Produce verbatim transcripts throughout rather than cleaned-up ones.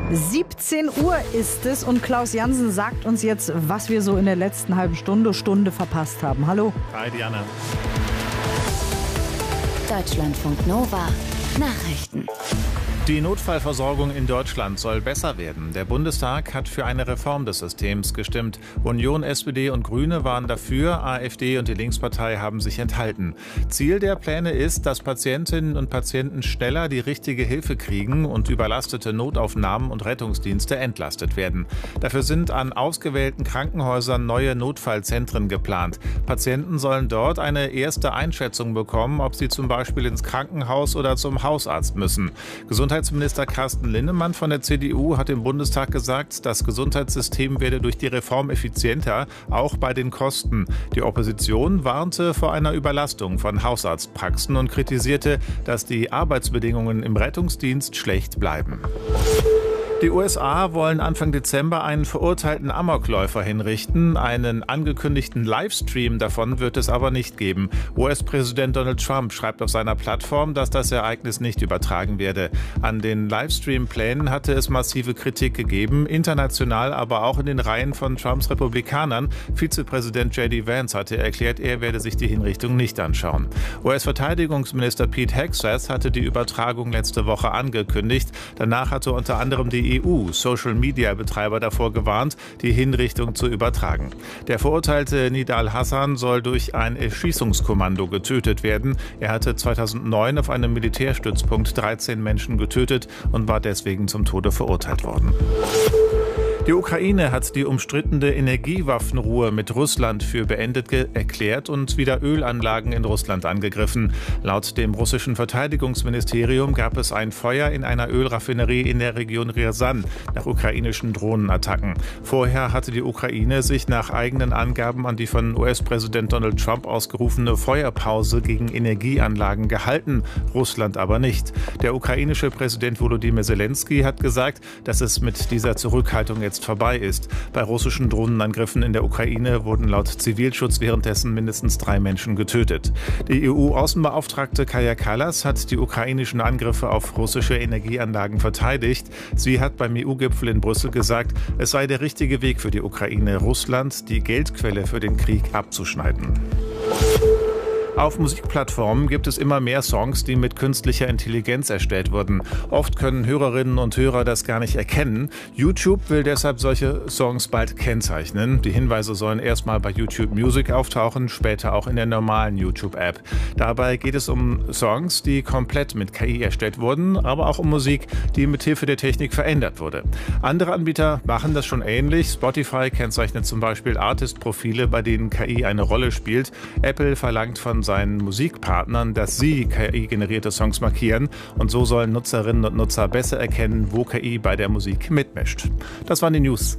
siebzehn Uhr ist es und Klaus Jansen sagt uns jetzt, was wir so in der letzten halben Stunde, Stunde verpasst haben. Hallo. Hi Diana. Deutschlandfunk Nova Nachrichten. Die Notfallversorgung in Deutschland soll besser werden. Der Bundestag hat für eine Reform des Systems gestimmt. Union, S P D und Grüne waren dafür, AfD und die Linkspartei haben sich enthalten. Ziel der Pläne ist, dass Patientinnen und Patienten schneller die richtige Hilfe kriegen und überlastete Notaufnahmen und Rettungsdienste entlastet werden. Dafür sind an ausgewählten Krankenhäusern neue Notfallzentren geplant. Patienten sollen dort eine erste Einschätzung bekommen, ob sie zum Beispiel ins Krankenhaus oder zum Hausarzt müssen. Gesundheitsminister Carsten Linnemann von der C D U hat im Bundestag gesagt, das Gesundheitssystem werde durch die Reform effizienter, auch bei den Kosten. Die Opposition warnte vor einer Überlastung von Hausarztpraxen und kritisierte, dass die Arbeitsbedingungen im Rettungsdienst schlecht bleiben. Die U S A wollen Anfang Dezember einen verurteilten Amokläufer hinrichten. Einen angekündigten Livestream davon wird es aber nicht geben. U S-Präsident Donald Trump schreibt auf seiner Plattform, dass das Ereignis nicht übertragen werde. An den Livestream-Plänen hatte es massive Kritik gegeben, international, aber auch in den Reihen von Trumps Republikanern. Vizepräsident J D Vance hatte erklärt, er werde sich die Hinrichtung nicht anschauen. U S-Verteidigungsminister Pete Hegseth hatte die Übertragung letzte Woche angekündigt. Danach hatte unter anderem die E U Social-Media-Betreiber davor gewarnt, die Hinrichtung zu übertragen. Der verurteilte Nidal Hassan soll durch ein Erschießungskommando getötet werden. Er hatte zweitausendneun auf einem Militärstützpunkt dreizehn Menschen getötet und war deswegen zum Tode verurteilt worden. Die Ukraine hat die umstrittene Energiewaffenruhe mit Russland für beendet erklärt und wieder Ölanlagen in Russland angegriffen. Laut dem russischen Verteidigungsministerium gab es ein Feuer in einer Ölraffinerie in der Region Rjasan nach ukrainischen Drohnenattacken. Vorher hatte die Ukraine sich nach eigenen Angaben an die von U S-Präsident Donald Trump ausgerufene Feuerpause gegen Energieanlagen gehalten, Russland aber nicht. Der ukrainische Präsident Volodymyr Zelensky hat gesagt, dass es mit dieser Zurückhaltung jetzt vorbei ist. Bei russischen Drohnenangriffen in der Ukraine wurden laut Zivilschutz währenddessen mindestens drei Menschen getötet. Die E U-Außenbeauftragte Kaja Kallas hat die ukrainischen Angriffe auf russische Energieanlagen verteidigt. Sie hat beim E U-Gipfel in Brüssel gesagt, es sei der richtige Weg für die Ukraine, Russland die Geldquelle für den Krieg abzuschneiden. Auf Musikplattformen gibt es immer mehr Songs, die mit künstlicher Intelligenz erstellt wurden. Oft können Hörerinnen und Hörer das gar nicht erkennen. YouTube will deshalb solche Songs bald kennzeichnen. Die Hinweise sollen erstmal bei YouTube Music auftauchen, später auch in der normalen YouTube-App. Dabei geht es um Songs, die komplett mit K I erstellt wurden, aber auch um Musik, die mit Hilfe der Technik verändert wurde. Andere Anbieter machen das schon ähnlich. Spotify kennzeichnet zum Beispiel Artist-Profile, bei denen K I eine Rolle spielt. Apple verlangt von seinen Musikpartnern, dass sie K I-generierte Songs markieren, und so sollen Nutzerinnen und Nutzer besser erkennen, wo K I bei der Musik mitmischt. Das waren die News.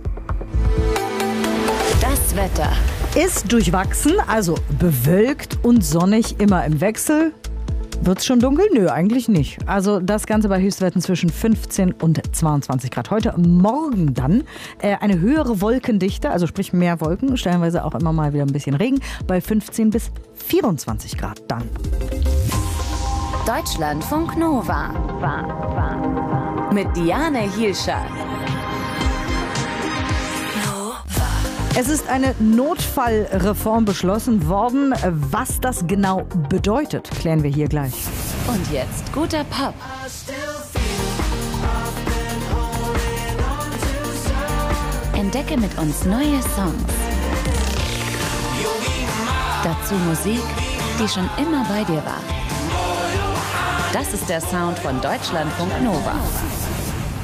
Das Wetter Ist durchwachsen, also bewölkt und sonnig, immer im Wechsel. Wird's schon dunkel? Nö, eigentlich nicht. Also das Ganze bei Höchstwerten zwischen fünfzehn und zweiundzwanzig Grad. Heute Morgen dann äh, eine höhere Wolkendichte, also sprich mehr Wolken, stellenweise auch immer mal wieder ein bisschen Regen, bei fünfzehn bis vierundzwanzig Grad dann. Deutschlandfunk Nova mit Diane Hielscher. Es ist eine Notfallreform beschlossen worden. Was das genau bedeutet, klären wir hier gleich. Und jetzt guter Pop. Entdecke mit uns neue Songs. Dazu Musik, die schon immer bei dir war. Das ist der Sound von Deutschlandfunk Nova.